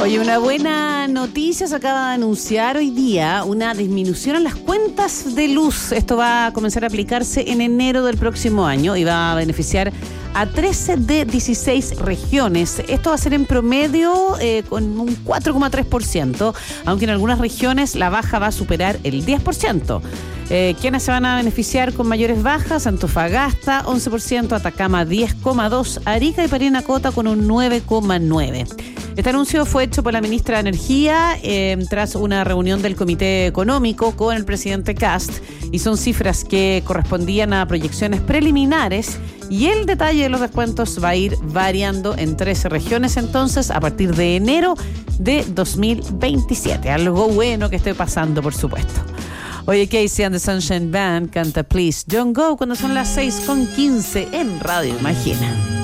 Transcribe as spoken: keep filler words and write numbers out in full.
Oye, una buena noticia se acaba de anunciar hoy día, una disminución en las cuentas de luz. Esto va a comenzar a aplicarse en enero del próximo año y va a beneficiar a trece de dieciséis regiones. Esto va a ser en promedio eh, con un cuatro coma tres por ciento, aunque en algunas regiones la baja va a superar el diez por ciento. Eh, ¿Quiénes se van a beneficiar con mayores bajas? Antofagasta, once por ciento, Atacama, diez coma dos por ciento, Arica y Parinacota con un nueve coma nueve por ciento. Este anuncio fue hecho por la ministra de Energía eh, tras una reunión del Comité Económico con el presidente Kast, y son cifras que correspondían a proyecciones preliminares, y el detalle de los descuentos va a ir variando en trece regiones entonces a partir de enero de dos mil veintisiete. Algo bueno que esté pasando, por supuesto. Oye, Casey and the Sunshine Band canta Please Don't Go cuando son las seis con quince en Radio Imagina.